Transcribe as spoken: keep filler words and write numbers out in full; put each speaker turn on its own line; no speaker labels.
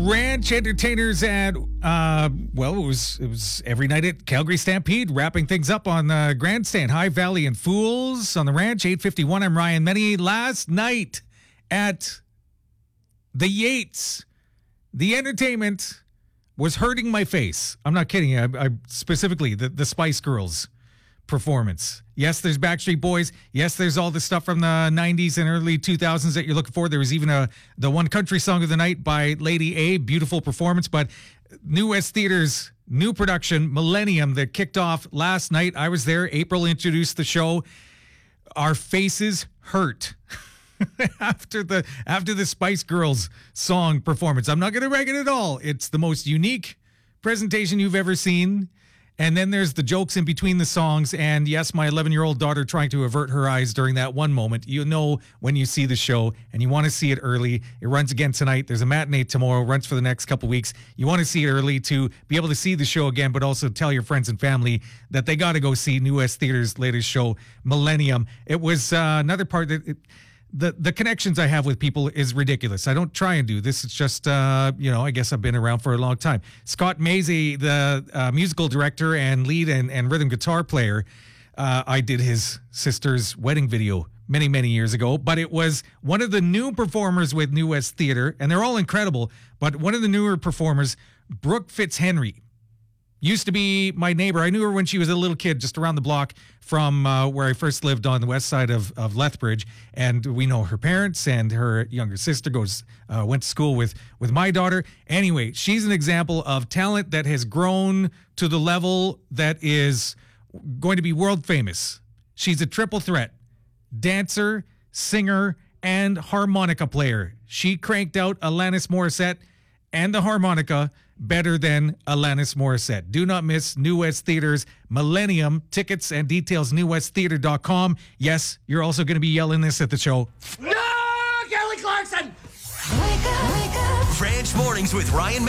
Ranch entertainers at uh, well, it was it was every night at Calgary Stampede, wrapping things up on the grandstand. High Valley and Fools on the Ranch, eight fifty-one. I'm Ryan Menny. Last night at the Yates, the entertainment was hurting my face. I'm not kidding. I, I specifically the the Spice Girls performance. Yes, there's Backstreet Boys. Yes, there's all the stuff from the nineties and early two thousands that you're looking for. There was even a the one country song of the night by Lady A. Beautiful performance. But New West Theater's new production, Millennium, that kicked off last night. I was there. April introduced the show. Our faces hurt after the after the Spice Girls song performance. I'm not going to rag it at all. It's the most unique presentation you've ever seen. And then there's the jokes in between the songs. And yes, my eleven-year-old daughter trying to avert her eyes during that one moment. You know when you see the show and you want to see it early. It runs again tonight. There's a matinee tomorrow. Runs for the next couple weeks. You want to see it early to be able to see the show again, but also tell your friends and family that they got to go see New West Theater's latest show, Millennium. It was uh, another part that... It, The the connections I have with people is ridiculous. I don't try and do this. It's just, uh, you know, I guess I've been around for a long time. Scott Mazie, the uh, musical director and lead and, and rhythm guitar player, uh, I did his sister's wedding video many, many years ago. But it was one of the new performers with New West Theater, and they're all incredible. But one of the newer performers, Brooke Fitzhenry, used to be my neighbor. I knew her when she was a little kid, just around the block from uh, where I first lived on the west side of, of Lethbridge. And we know her parents, and her younger sister goes uh, went to school with, with my daughter. Anyway, she's an example of talent that has grown to the level that is going to be world famous. She's a triple threat: dancer, singer, and harmonica player. She cranked out Alanis Morissette and the harmonica better than Alanis Morissette. Do not miss New West Theater's Millennium. Tickets and details, new west theater dot com. Yes, you're also going to be yelling this at the show.
No, Kelly Clarkson! Wake up, wake up. Ranch Mornings with Ryan